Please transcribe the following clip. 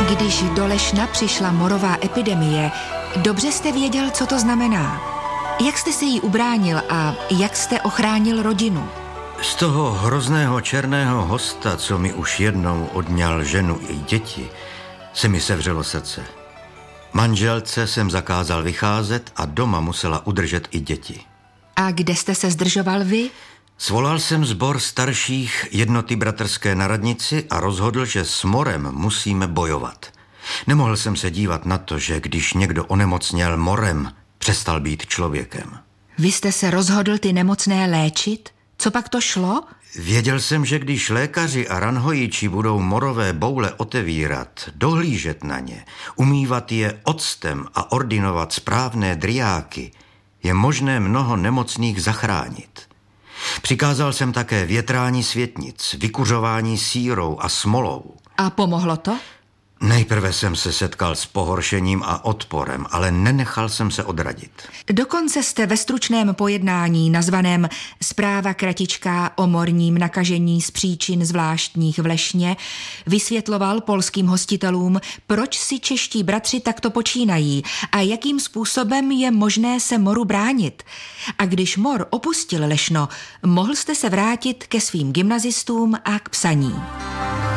Když do Lešna přišla morová epidemie, dobře jste věděl, co to znamená. Jak jste se jí ubránil a jak jste ochránil rodinu? Z toho hrozného černého hosta, co mi už jednou odňal ženu i děti, se mi sevřelo srdce. Manželce jsem zakázal vycházet a doma musela udržet i děti. A kde jste se zdržoval vy? Svolal jsem sbor starších jednoty bratrské na radnici a rozhodl, že s morem musíme bojovat. Nemohl jsem se dívat na to, že když někdo onemocněl morem, přestal být člověkem. Vy jste se rozhodl ty nemocné léčit? Co pak to šlo? Věděl jsem, že když lékaři a ranhojiči budou morové boule otevírat, dohlížet na ně, umývat je octem a ordinovat správné driáky, je možné mnoho nemocných zachránit. Přikázal jsem také větrání světnic, vykuřování sírou a smolou. A pomohlo to? Nejprve jsem se setkal s pohoršením a odporem, ale nenechal jsem se odradit. Dokonce jste ve stručném pojednání nazvaném Zpráva kratičká o morním nakažení z příčin zvláštních v Lešně vysvětloval polským hostitelům, proč si čeští bratři takto počínají a jakým způsobem je možné se moru bránit. A když mor opustil Lešno, mohl jste se vrátit ke svým gymnazistům a k psaní.